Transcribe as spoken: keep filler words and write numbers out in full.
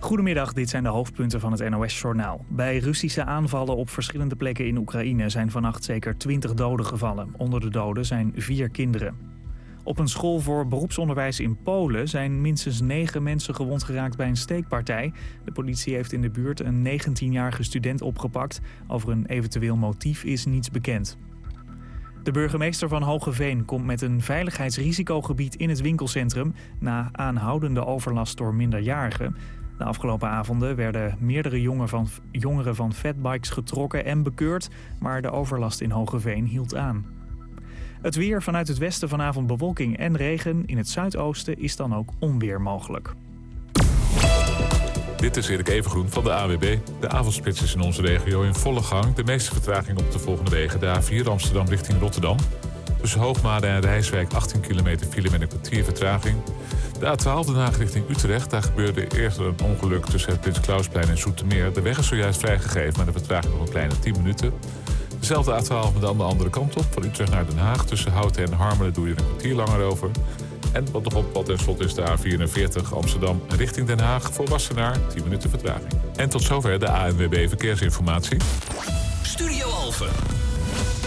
Goedemiddag, dit zijn de hoofdpunten van het N O S-journaal. Bij Russische aanvallen op verschillende plekken in Oekraïne zijn vannacht zeker twintig doden gevallen. Onder de doden zijn vier kinderen. Op een school voor beroepsonderwijs in Polen zijn minstens negen mensen gewond geraakt bij een steekpartij. De politie heeft in de buurt een negentienjarige student opgepakt. Over een eventueel motief is niets bekend. De burgemeester van Hoogeveen komt met een veiligheidsrisicogebied in het winkelcentrum na aanhoudende overlast door minderjarigen. De afgelopen avonden werden meerdere jongeren van, jongeren van fatbikes getrokken en bekeurd, maar de overlast in Hoogeveen hield aan. Het weer: vanuit het westen vanavond bewolking en regen. In het zuidoosten is dan ook onweer mogelijk. Dit is Erik Evengroen van de A W B. De avondspits is in onze regio in volle gang. De meeste vertraging op de volgende wegen. De A vier Amsterdam richting Rotterdam. Tussen Hoogmade en Rijswijk achttien kilometer file met een kwartier vertraging. De A twaalf Den Haag richting Utrecht. Daar gebeurde eerder een ongeluk tussen het Prins Klausplein en Zoetermeer. De weg is zojuist vrijgegeven, maar de vertraging nog een kleine tien minuten. Dezelfde A twaalf met dan de andere kant op. Van Utrecht naar Den Haag. Tussen Houten en Harmelen doe je er een kwartier langer over. En wat nog opvalt tenslotte is de A vierenveertig Amsterdam richting Den Haag. Voor Wassenaar tien minuten vertraging. En tot zover de A N W B Verkeersinformatie. Studio Alphen.